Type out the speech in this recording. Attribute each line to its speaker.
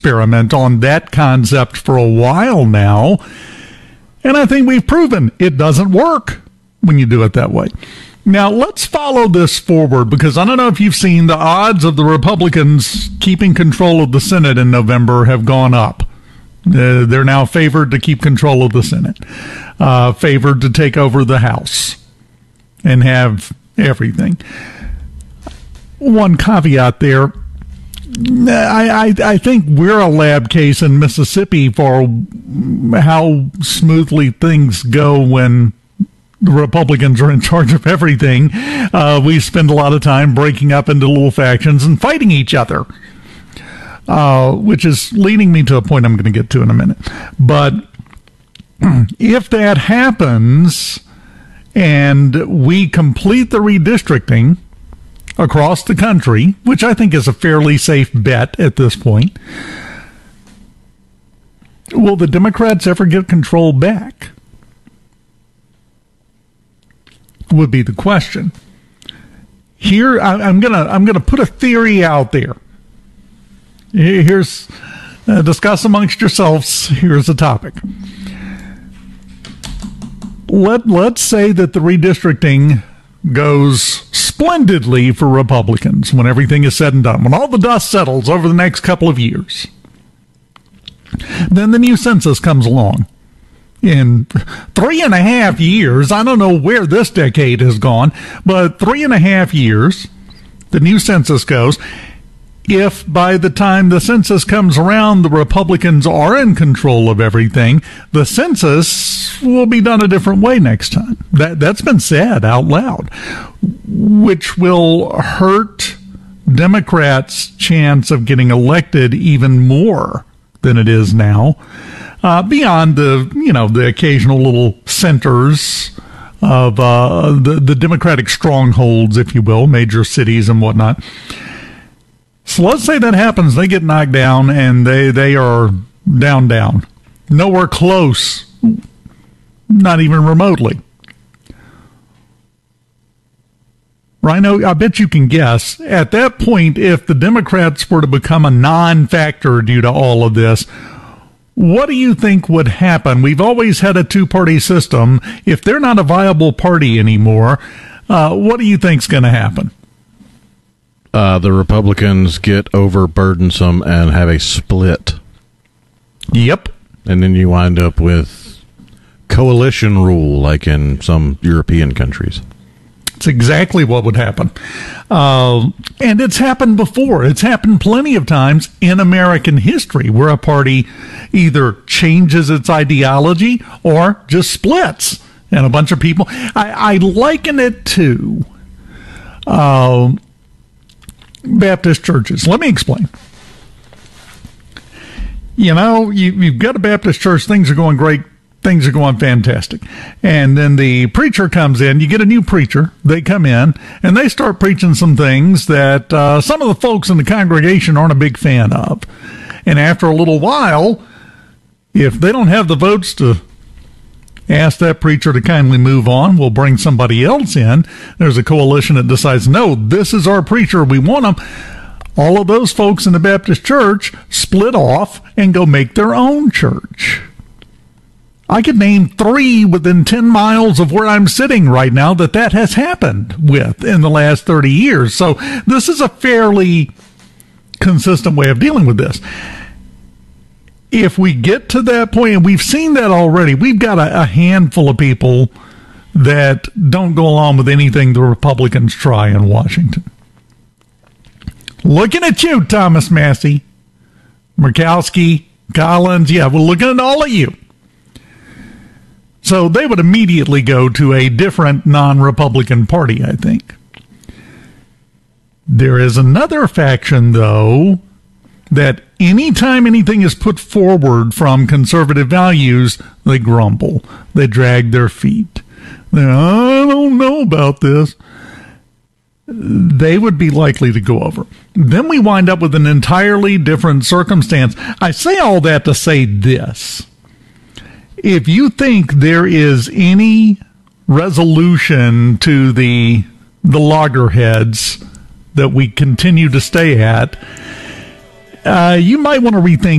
Speaker 1: experiment on that concept for a while now, and I think we've proven it doesn't work when you do it that way. Now, let's follow this forward, because I don't know if you've seen the odds of the Republicans keeping control of the Senate in November have gone up. They're now favored to keep control of the Senate, favored to take over the House and have everything. One caveat there. I think we're a lab case in Mississippi for how smoothly things go when the Republicans are in charge of everything. We spend a lot of time breaking up into little factions and fighting each other, which is leading me to a point I'm going to get to in a minute. But if that happens and we complete the redistricting across the country, which I think is a fairly safe bet at this point, will the Democrats ever get control back? Would be the question. Here, I'm gonna put a theory out there. Here's discuss amongst yourselves. Here's the topic. Let's say that the redistricting goes splendidly for Republicans when everything is said and done, when all the dust settles over the next couple of years. Then the new census comes along. In 3.5 years, I don't know where this decade has gone, but 3.5 years, the new census goes. If by the time the census comes around, the Republicans are in control of everything, the census will be done a different way next time. That's been said out loud, which will hurt Democrats' chance of getting elected even more than it is now. Beyond the occasional little centers of the Democratic strongholds, if you will, major cities and whatnot. So let's say that happens, they get knocked down, and they are down. Nowhere close, not even remotely. Rhino, I bet you can guess, at that point, if the Democrats were to become a non-factor due to all of this, what do you think would happen? We've always had a two-party system. If they're not a viable party anymore, what do you think's going to happen?
Speaker 2: The Republicans get overburdensome and have a split.
Speaker 1: Yep.
Speaker 2: And then you wind up with coalition rule, like in some European countries.
Speaker 1: It's exactly what would happen. And it's happened before. It's happened plenty of times in American history where a party either changes its ideology or just splits. And a bunch of people... I liken it to Baptist churches. Let me explain. You know, you've got a Baptist church, things are going great, things are going fantastic. And then the preacher comes in, you get a new preacher, they come in, and they start preaching some things that some of the folks in the congregation aren't a big fan of. And after a little while, if they don't have the votes to ask that preacher to kindly move on, we'll bring somebody else in. There's a coalition that decides, no, this is our preacher, we want him. All of those folks in the Baptist church split off and go make their own church. I could name 3 within 10 miles of where I'm sitting right now that has happened with in the last 30 years. So this is a fairly consistent way of dealing with this. If we get to that point, and we've seen that already, we've got a handful of people that don't go along with anything the Republicans try in Washington. Looking at you, Thomas Massie, Murkowski, Collins, yeah, we're looking at all of you. So they would immediately go to a different non-Republican party, I think. There is another faction, though, that anytime anything is put forward from conservative values, they grumble. They drag their feet. I don't know about this. They would be likely to go over. Then we wind up with an entirely different circumstance. I say all that to say this. If you think there is any resolution to the loggerheads that we continue to stay at, you might want to rethink